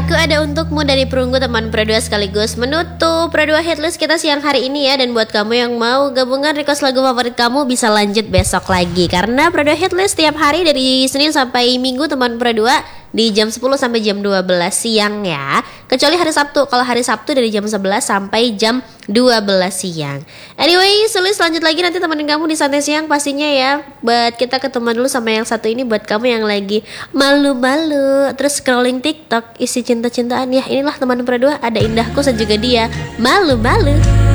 Aku ada untukmu dari Perunggu teman Pro2 sekaligus menutup Pro2 Hitlist kita siang hari ini ya. Dan buat kamu yang mau gabungan request lagu favorit kamu bisa lanjut besok lagi. Karena Pro2 Hitlist tiap hari dari Senin sampai Minggu teman Pro2 di jam 10 sampai jam 12 siang ya. Kecuali hari Sabtu. Kalau hari Sabtu dari jam 11 sampai jam 12 siang. Anyway, sulis lanjut lagi nanti temenin kamu di santai siang pastinya ya. Buat kita ketemu dulu sama yang satu ini buat kamu yang lagi malu-malu terus scrolling TikTok isi cinta-cintaan ya. Inilah teman Pro2 ada Indahku dan juga dia malu-malu.